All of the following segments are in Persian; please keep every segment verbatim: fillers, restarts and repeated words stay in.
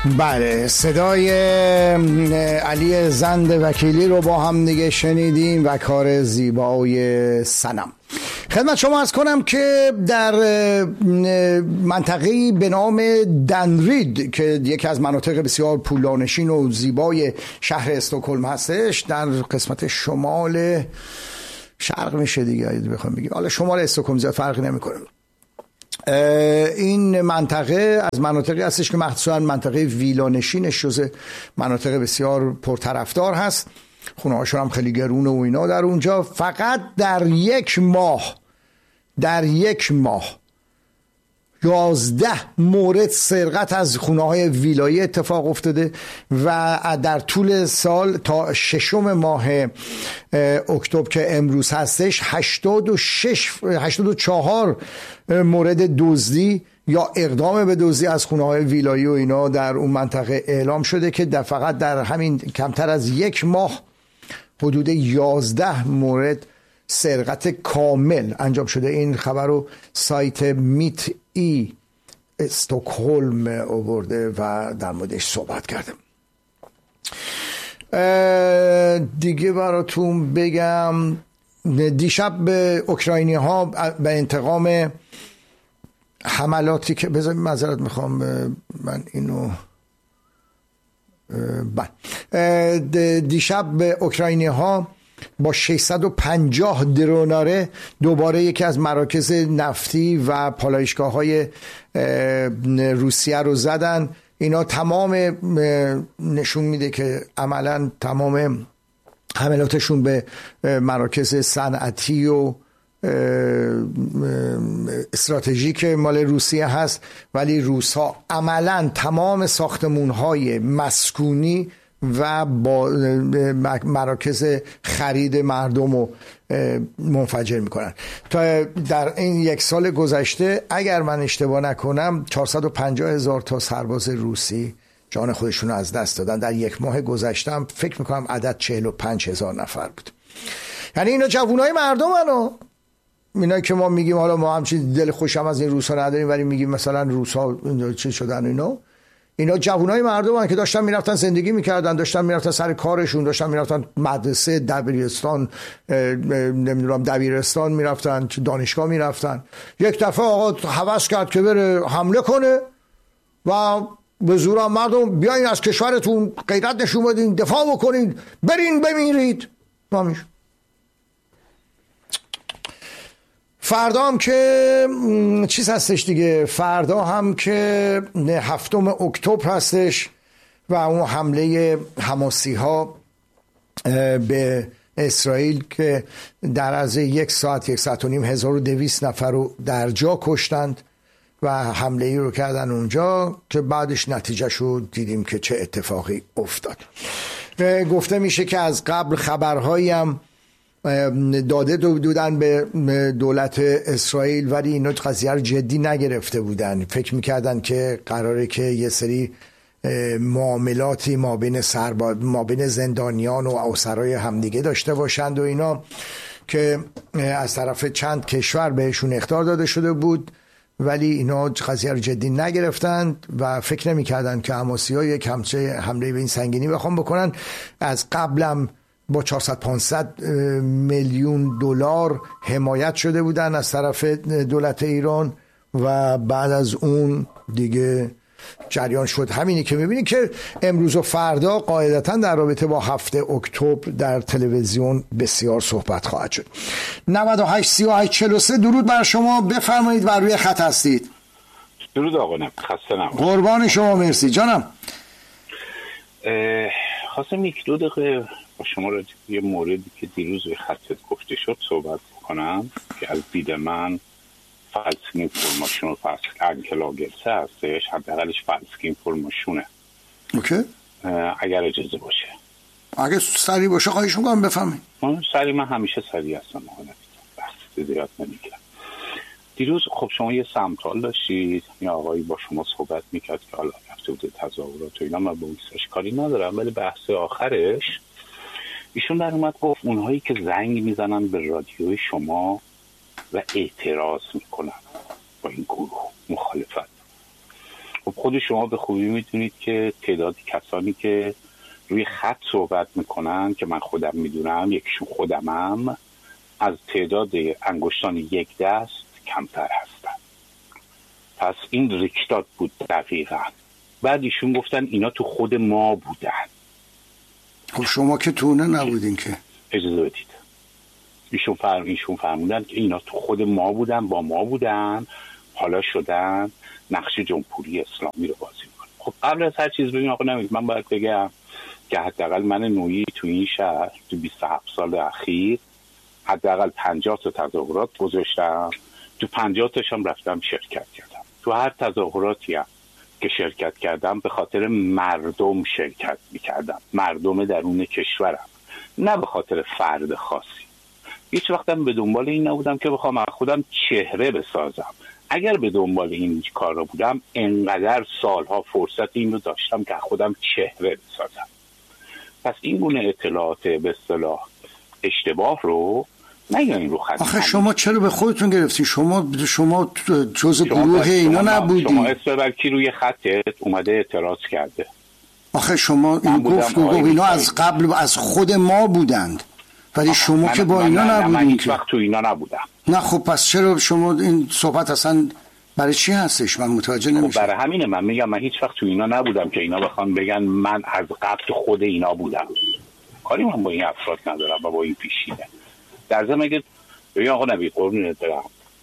بله، صدای علی زند وکیلی رو با هم دیگه شنیدیم و کار زیبای صنم. خدمت شما عرض کنم که در منطقه‌ای به نام دنرید که یکی از مناطق بسیار پولانشین و زیبای شهر استکهلم هستش، در قسمت شمال شرق میشه دیگه بخوام بگیم، حالا شمال استکهلم زیاد فرقی نمیکنه. این منطقه از مناطقی هستش که مخصوصا منطقه ویلانشینش جزء مناطق بسیار پرطرفدار هست. خونه هاشون هم خیلی گرونه و اینا در اونجا. فقط در یک ماه در یک ماه یازده مورد سرقت از خونه های ویلایی اتفاق افتاده و در طول سال تا ششم ماه اکتبر که امروز هستش هشتاد و شش هشتاد و چهار مورد دزدی یا اقدام به دزدی از خونه های ویلایی و اینا در اون منطقه اعلام شده که در فقط در همین کمتر از یک ماه حدود یازده مورد سرقت کامل انجام شده. این خبر رو سایت میت ای استکهلم آورده و در موردش صحبت کرده. دیگه براتون بگم دیشب به اوکراینی ها به انتقام حملاتی که بذارید معذرت میخوام من اینو بله دیشب به اوکراینی ها با ششصد و پنجاه دروناره دوباره یکی از مراکز نفتی و پالایشگاه های روسیه رو زدن. اینا تمام نشون میده که عملا تمام حملاتشون به مراکز صنعتی و استراتژیک مال روسیه هست، ولی روس ها عملا تمام ساختمون های مسکونی و با مراکز خرید مردم رو منفجر میکنن. تا در این یک سال گذشته اگر من اشتباه نکنم چهارصد و پنجاه هزار تا سرباز روسی جان خودشون رو از دست دادن. در یک ماه گذشته هم فکر میکنم عدد چهل و پنج هزار نفر بود. یعنی اینا جوونای مردم هنو. اینا که ما میگیم حالا ما همچین دل خوشم از این روسا نداریم ولی میگیم مثلا روسا چی شدن اینا، اینا جوانای مردم هستن که داشتن میرفتن زندگی میکردن، داشتن میرفتن سر کارشون، داشتن میرفتن مدرسه، دبیرستان، نمیدونم دبیرستان میرفتن، دانشگاه میرفتن. یک دفعه آقا هوس کرد که بره حمله کنه و به زور مردم بیاین از کشورتون غیرت نشون بدین، دفاع بکنین، برین بمیرید. نمیشه. فردا هم که چیز هستش دیگه، فردا هم که هفتم اکتبر هستش و اون حمله حماسی ها به اسرائیل که در از یک ساعت یک ساعت و نیم هزار و دویست نفر رو در جا کشتند و حمله ای رو کردن اونجا که بعدش نتیجه شو دیدیم که چه اتفاقی افتاد. گفته میشه که از قبل خبرهایی هم داده دودن به دولت اسرائیل ولی اینا قضیه رو جدی نگرفته بودن. فکر میکردن که قراره که یه سری معاملاتی ما بین سرباز ما بین زندانیان و اسرای همدیگه داشته باشند و اینا که از طرف چند کشور بهشون اخطار داده شده بود، ولی اینا قضیه رو جدی نگرفتند و فکر نمیکردن که حماسی‌ها یک همچه حمله به این سنگینی بخوام بکنن. از قبلم با چهارصد پانصد میلیون دلار حمایت شده بودن از طرف دولت ایران و بعد از اون دیگه جریان شد همینی که میبینی که امروز و فردا قاعدتا در رابطه با هفته اکتبر در تلویزیون بسیار صحبت خواهد شد. نود و هشت سی و هشت چهل و سه درود بر شما، بفرمایید بر روی خط هستید. درود آقا، نه خسته نباشید. قربان شما، مرسی جانم. خواستم یک دو دقیقه با شما راجع به یه موردی که دیروز به خطت گفته شد صحبت کنم که از دید من فلسفی اینفورماسیون و فلسفی انکلاگرسه هستش، حداقلش فلسفی اینفورماسیونه. اوکی. اگر اجازه باشه. اگه سریع باشه خواهش میکنم بفهمید. سریع، من همیشه سریع هستم آقا، بحث زیاد نمیگیرم. دیروز خب شما یه سمتال داشتید، یه آقایی با شما صحبت میکرد که حالا رفته بوده تظاهرات و اینا، من با ایساش کاری ندارم، ولی بحث آخرش ایشون در اومد گفت اونهایی که زنگ میزنن به رادیوی شما و اعتراض میکنن با این گروه مخالفت، خب خود شما به خوبی میدونید که تعداد کسانی که روی خط صحبت میکنن که من خودم میدونم، یکیشون خودمم، از تعداد انگشتان یک دست کمتر هستن. پس این ریکتات بود دقیقا. بعد ایشون گفتن اینا تو خود ما بودن. خب شما که تو نه نبودین که. اجازه بدید. ایشون فرم ایشون فرمودن که اینا تو خود ما بودن، با ما بودن، حالا شدن نقش جمهوری اسلامی رو بازی میکنن. خب قبل از هر چیز ببین آقا نمید، من باید بگم که حداقل من نوعی تو این شهر تو بیست و هفت سال اخیر حداقل پنجاه تا تظاهرات گذاشتم. تو پنجاه تاش هم رفتم شرکت کردم. تو هر تظاهراتی هم که شرکت کردم به خاطر مردم شرکت میکردم، مردم درون کشورم، نه به خاطر فرد خاصی. هیچ وقتم به دنبال این نبودم که بخوام خودم چهره بسازم. اگر به دنبال این کار رو بودم انقدر سالها فرصت این رو داشتم که خودم چهره بسازم. پس این گونه اطلاعات به اصطلاح اشتباه رو نگاین رو خط. آخه شما چرا به خودتون گرفتین؟ شما شما جزء گروه اینا نبودین. شما اسم بر کی روی خطت اومده اعتراض کرده؟ آخه شما این گفت اینا از قبل از خود ما بودند، ولی شما که با اینا نبودین. من هیچ وقت تو اینا نبودم. نه خب پس چرا شما این صحبت اصلا برای چی هستش؟ من متوجه نمیشم. خب برای همینه من میگم من هیچ وقت تو اینا نبودم که اینا بخوان بگن من از قبل تو خود اینا بودم. کاری من با این افراد ندارم و با این پیشینه. در ضمن اگه ببین آقا نبی قربونت برم،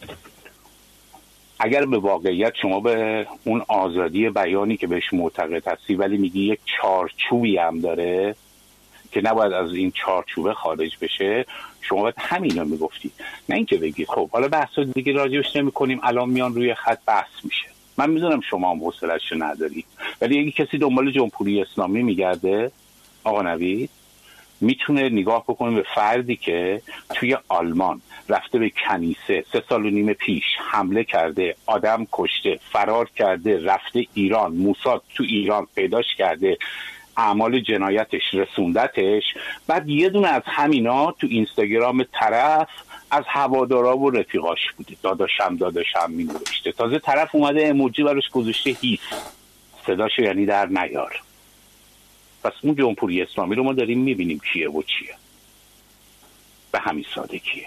اگر به واقعیت شما به اون آزادی بیانی که بهش معتقد هستی ولی میگی یک چارچوبی هم داره که نباید از این چارچوبه خارج بشه، شما باید همین رو میگفتی، نه اینکه بگید خب حالا بحث دیگه راجعش نمی‌کنیم الان میان روی خط بحث میشه. من میدونم شما هم حوصله‌اش نداری، ولی اگه کسی دنبال جمهوری اسلامی میگرده آقا نوید میتونه نگاه بکنه به فردی که توی آلمان رفته به کنیسه سه سال و نیم پیش حمله کرده، آدم کشته، فرار کرده، رفته ایران، موساد تو ایران پیداش کرده، اعمال جنایتش رسوندتش، بعد یه دونه از همینا تو اینستاگرام طرف از هوادارا و رفیقاش بوده، داداشم داداشم می نوشته، تازه طرف اومده ایموجی براش گذاشته هیس، صداشو یعنی در نیار. پس اون جمهوری اسلامی رو ما داریم میبینیم کیه و چیه، به همین سادگیه.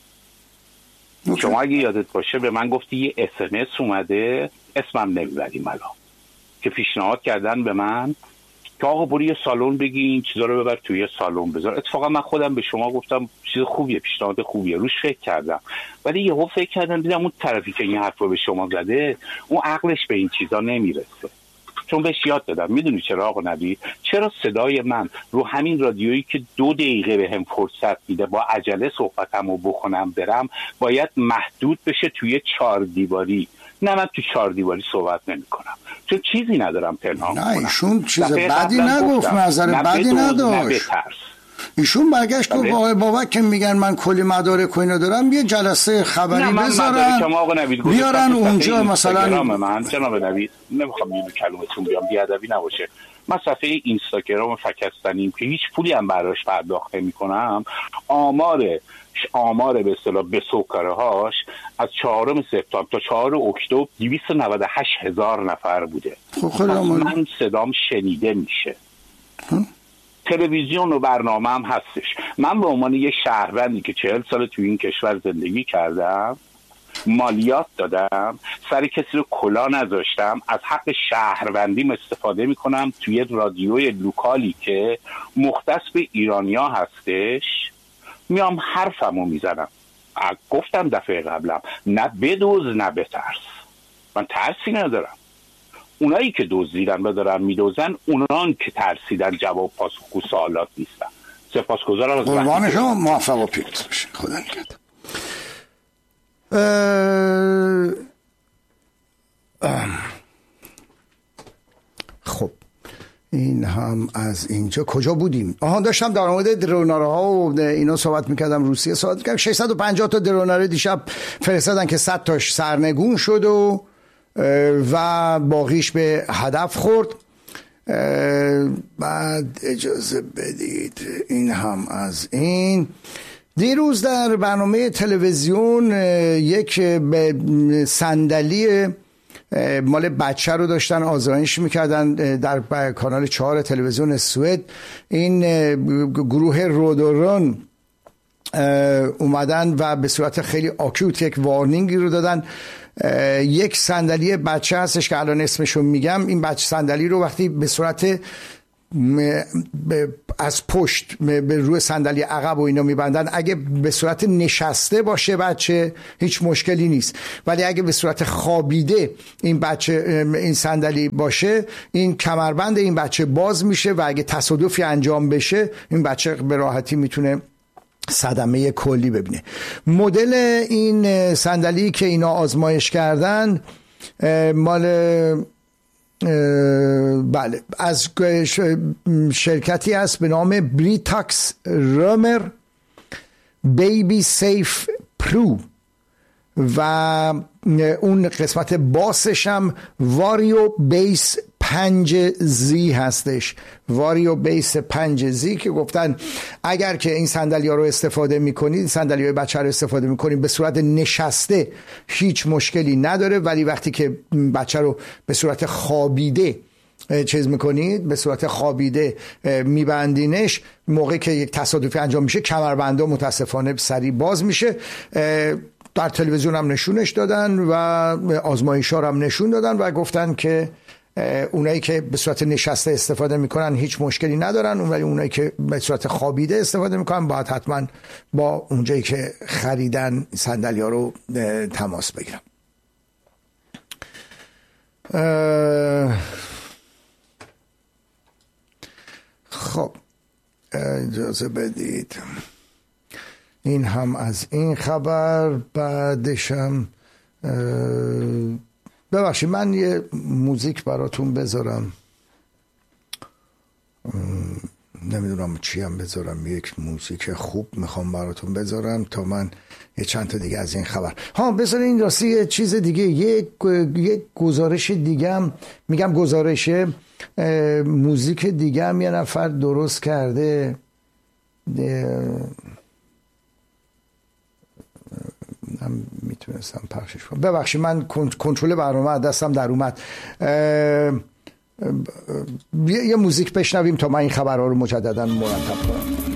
okay. شما اگه یادت باشه به من گفتی یه اس ام اس اومده، اسمم نمیبریم الان، که پیشنهاد کردن به من که آقا برو یه سالن بگی این چیزا رو ببر توی سالن بذار. اتفاقا من خودم به شما گفتم چیز خوبیه، پیشنهاد خوبیه، روش فکر کردم، ولی یهو فکر کردم دیدم اون طرفی که این حرفو به شما زده اون عقلش به این چیزا نمیرسه، چون بهش یاد دادم. میدونی چرا آقا نبی؟ چرا صدای من رو همین رادیویی که دو دقیقه به هم فرصت میده با عجله صحبتمو بکنم برم باید محدود بشه توی چهار دیواری؟ نه من تو چهار دیواری صحبت نمی کنم چون چیزی ندارم پنهان کنم. نه ایشون چیز بدی نگفت، نظر بدی نداشت. ایشون برگشت گفت آقای بابک که میگن من کلی مدارک و اینا دارم یه جلسه خبری بذارن بیارن اونجا مثلا. من جناب نوید نمیخوام اینو کلمتون بیام بیادبی نباشه، من صفحه اینستاگرام فکستنیم که هیچ پولی هم براش پرداخت نمی‌کنم، آمار آمار به اصطلاح به سوکاره هاش از چهارم سپتامبر تا چهارم اکتبر دویست و نود و هشت هزار نفر بوده. خب من صدام شنیده میشه. تلویزیون و برنامه هم هستش. من به عنوان یه شهروندی که چهل سال توی این کشور زندگی کردم، مالیات دادم، سر کسی رو کلا نذاشتم، از حق شهروندیم استفاده میکنم توی رادیوی لوکالی که مختص به ایرانیا هستش، میام حرفمو میزنم. گفتم دفعه قبلم نه بدوز نه بترس، من ترسی ندارم. اونایی که دزدیدن و دارن میدوزن اونان که ترسیدن جواب پاسخگو سوالات نیستن. سپاسگزارم از قربان شما، موفق و پیروز باشین. خدا نگهدار. خب این هم از اینجا. کجا بودیم؟ آها داشتم در مورد درونرها و اینا صحبت میکردم، روسیه صحبت میکردم. ششصد و پنجاه تا درونره دیشب فرستادن که صد تاش سرنگون شد و و باقیش به هدف خورد. بعد اجازه بدید این هم از این. دیروز در برنامه تلویزیون یک صندلی مال بچه رو داشتن آزمایش میکردن در کانال چهار تلویزیون سوئد. این گروه رودورون اومدن و به صورت خیلی آکیوت یک وارنینگی رو دادن. یک صندلی بچه هستش که الان اسمشو میگم. این بچه صندلی رو وقتی به صورت از پشت به روی صندلی عقب و اینا میبندن، اگه به صورت نشسته باشه بچه هیچ مشکلی نیست، ولی اگه به صورت خوابیده این بچه این صندلی باشه، این کمربند این بچه باز میشه و اگه تصادفی انجام بشه این بچه به راحتی میتونه صدمه کلی ببینه. مدل این صندلی که اینا آزمایش کردن مال بله از شرکتی هست به نام بریتاکس رومر بیبی سیف پرو و اون قسمت باسش هم واریو بیس پنج زی هستش. واریو بیس پنج زی که گفتن اگر که این صندلی ها رو استفاده میکنید، صندلی های بچه رو استفاده میکنید به صورت نشسته هیچ مشکلی نداره، ولی وقتی که بچه رو به صورت خوابیده چیز میکنید، به صورت خوابیده میبندینش، موقعی که یک تصادفی انجام میشه کمربنده متاسفانه سریع باز میشه. در تلویزیون هم نشونش دادن و آزمایش ها هم نشون دادن و گفتن که اونایی که به صورت نشسته استفاده میکنن هیچ مشکلی ندارن، ولی اونایی که به صورت خوابیده استفاده میکنن باید حتما با اونجایی که خریدن صندلی ها رو تماس بگیرن. خب اجازه بدید این هم از این خبر. بعدشم ببخشید من یه موزیک براتون بذارم، نمیدونم چی هم بذارم، یک موزیک خوب میخوام براتون بذارم تا من یه چند تا دیگه از این خبر. ها بذار این راستی یه چیز دیگه، یک یک گزارش دیگه هم میگم، گزارش موزیک دیگه هم یه نفر درست کرده، من میتونستم پخشش کنم. ببخشید من کنترل برنامه دستم در اومد. یه موزیک بشنویم تا من این خبرها رو مجددا مرتب کنم.